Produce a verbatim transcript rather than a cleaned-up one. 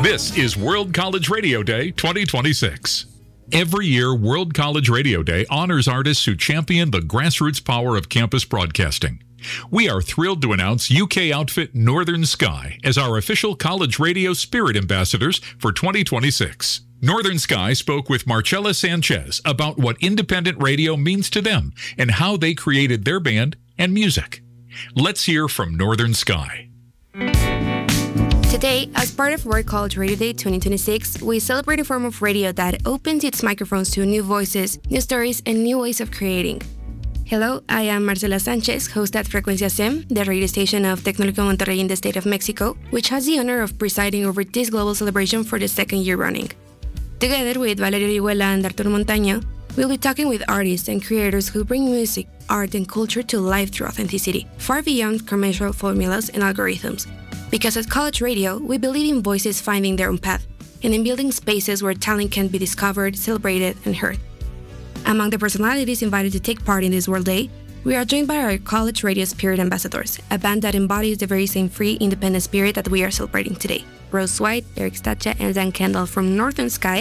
This is World College Radio Day twenty twenty-six. Every year, World College Radio Day honors artists who champion the grassroots power of campus broadcasting. We are thrilled to announce U K outfit Northern Sky as our official college radio spirit ambassadors for twenty twenty-six. Northern Sky spoke with Marcella Sanchez about what independent radio means to them and how they created their band and music. Let's hear from Northern Sky. Today, as part of World College Radio Day twenty twenty-six, we celebrate a form of radio that opens its microphones to new voices, new stories, and new ways of creating. Hello, I am Marcela Sanchez, host at Frecuencia S E M, the radio station of Tecnológico Monterrey in the state of Mexico, which has the honor of presiding over this global celebration for the second year running. Together with Valerio Orihuela and Arturo Montaño, we'll be talking with artists and creators who bring music, art, and culture to life through authenticity, far beyond commercial formulas and algorithms. Because at College Radio, we believe in voices finding their own path, and in building spaces where talent can be discovered, celebrated, and heard. Among the personalities invited to take part in this World Day, we are joined by our College Radio Spirit Ambassadors, a band that embodies the very same free, independent spirit that we are celebrating today. Rose White, Eric Stacha, and Dan Kendall from Northern Sky